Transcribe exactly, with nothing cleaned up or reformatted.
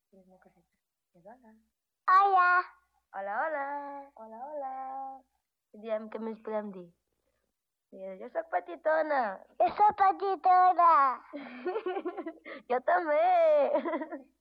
Digues una coseta. Digues hola. Hola. Hola, hola. Hola, hola. I diem què més podem dir? Digues, jo soc petitona. Jo soc petitona. Jo també.